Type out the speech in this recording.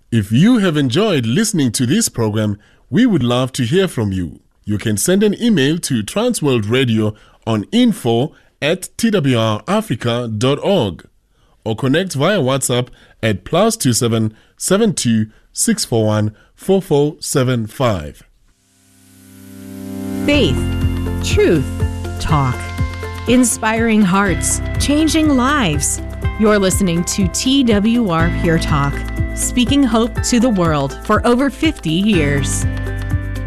If you have enjoyed listening to this program, we would love to hear from you. You can send an email to Transworld Radio on info@twrafrica.org or connect via WhatsApp at +27 72 641 4475. Faith, truth, talk, inspiring hearts, changing lives. You're listening to TWR Pure Talk, speaking hope to the world for over 50 years.